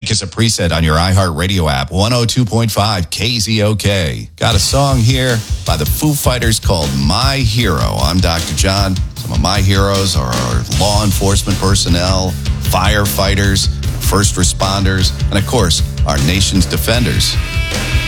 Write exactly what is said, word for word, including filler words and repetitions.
Make us a preset on your iHeartRadio app, one oh two point five K Z O K. Got a song here by the Foo Fighters called My Hero. I'm Doctor John. Some of my heroes are law enforcement personnel, firefighters, first responders, and of course, our nation's defenders.